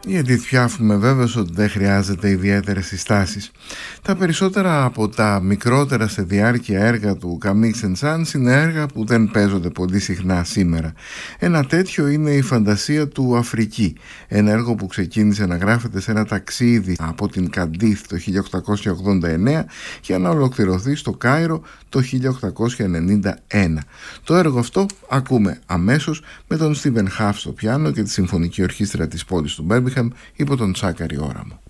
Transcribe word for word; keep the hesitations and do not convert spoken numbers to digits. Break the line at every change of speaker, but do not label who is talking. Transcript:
Η Edith Piaf με βέβαιος ότι δεν χρειάζεται ιδιαίτερες συστάσεις. Τα περισσότερα από τα μικρότερα σε διάρκεια έργα του Camille Saint-Saëns είναι έργα που δεν παίζονται πολύ συχνά σήμερα. Ένα τέτοιο είναι η Φαντασία του Αφρική, ένα έργο που ξεκίνησε να γράφεται σε ένα ταξίδι από την Καντίθ το χίλια οκτακόσια ογδόντα εννέα για να ολοκληρωθεί στο Κάιρο το χίλια οκτακόσια ενενήντα ένα. Το έργο αυτό ακούμε αμέσως με τον Στίβεν Χαφ στο πιάνο και τη Συμφωνική Ορχήστρα της πόλης του Μπέρμιγχαμ υπό τον Τσάκαρη Όραμο.